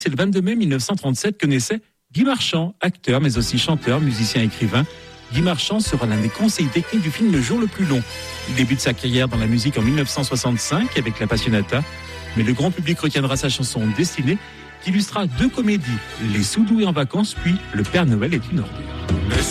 C'est le 22 mai 1937 que naissait Guy Marchand, acteur mais aussi chanteur, musicien, écrivain. Guy Marchand sera l'un des conseillers techniques du film Le Jour le plus long. Il débute sa carrière dans la musique en 1965 avec La Passionata, mais le grand public retiendra sa chanson Destinée, qui illustrera deux comédies, Les Sous-doués en vacances, puis Le Père Noël est une ordure.